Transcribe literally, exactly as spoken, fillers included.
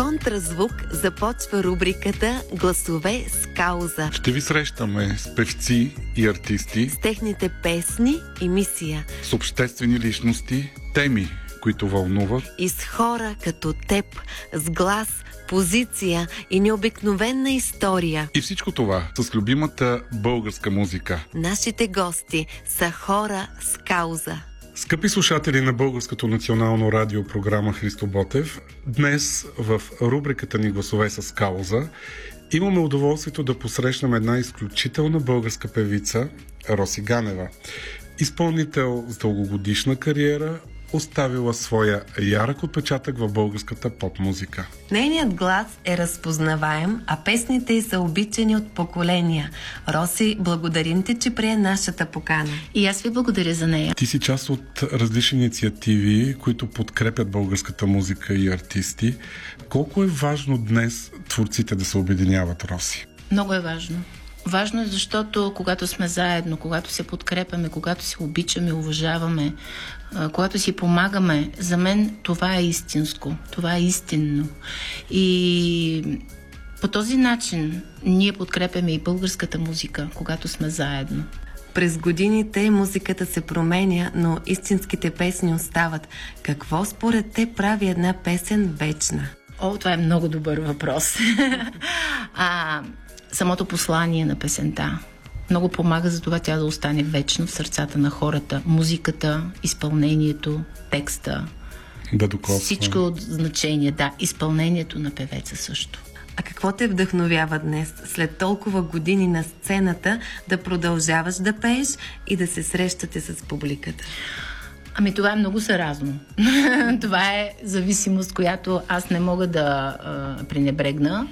контразвук започва рубриката "Гласове с кауза". Ще ви срещаме с певци и артисти, с техните песни и мисия, с обществени личности, теми, които вълнуват, и с хора като теб, с глас, позиция и необикновена история. И всичко това с любимата българска музика. Нашите гости са хора с кауза. Скъпи слушатели на Българското национално радио, програма Христо Ботев, днес в рубриката ни "Гласове с кауза" имаме удоволствието да посрещнем една изключителна българска певица, Роси Ганева. Изпълнител с дългогодишна кариера, оставила своя ярък отпечатък в българската поп-музика. Нейният глас е разпознаваем, а песните й са обичани от поколения. Роси, благодарим ти, че прие нашата покана. И аз ви благодаря за нея. Ти си част от различни инициативи, които подкрепят българската музика и артисти. Колко е важно днес творците да се обединяват, Роси? Много е важно. Важно е, защото когато сме заедно, когато се подкрепяме, когато се обичаме, уважаваме, когато си помагаме, за мен това е истинско, това е истинно. И по този начин ние подкрепяме и българската музика, когато сме заедно. През годините музиката се променя, но истинските песни остават. Какво според те прави една песен вечна? О, това е много добър въпрос. а, самото послание на песента много помага за това тя да остане вечно в сърцата на хората. Музиката, изпълнението, текста. Да докосва. Всичко от значение, да. Изпълнението на певеца също. А какво те вдъхновява днес, след толкова години на сцената, да продължаваш да пееш и да се срещате с публиката? Ами това е много съразно. Това е зависимост, която аз не мога да а, пренебрегна.